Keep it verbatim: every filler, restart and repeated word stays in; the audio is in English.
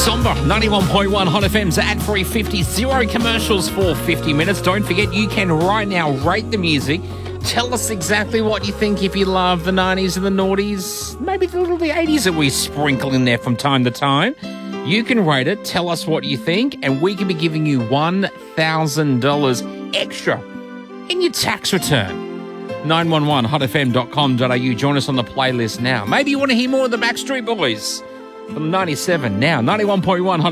Somber, ninety-one point one Hot F M's at three fifty. Zero commercials for fifty minutes. Don't forget, you can right now rate the music. Tell us exactly what you think, if you love the nineties and the noughties, maybe the little the eighties that we sprinkle in there from time to time. You can rate it, tell us what you think, and we can be giving you one thousand dollars extra in your tax return. nine one one hot f m dot com dot a u. Join us on the playlist now. Maybe you want to hear more of the Backstreet Boys from ninety-seven now. ninety-one point one Hot